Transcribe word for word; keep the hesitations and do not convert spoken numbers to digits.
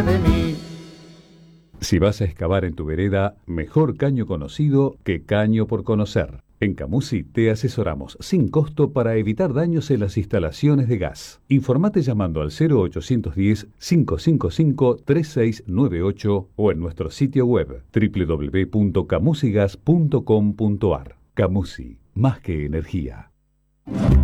de mí. Si vas a excavar en tu vereda, mejor caño conocido que caño por conocer. En Camusi te asesoramos sin costo para evitar daños en las instalaciones de gas. Informate llamando al cero ochocientos diez, cinco cinco cinco, tres seis nueve ocho o en nuestro sitio web doble u doble u doble u punto camusigas punto com punto ar. Camusi, más que energía.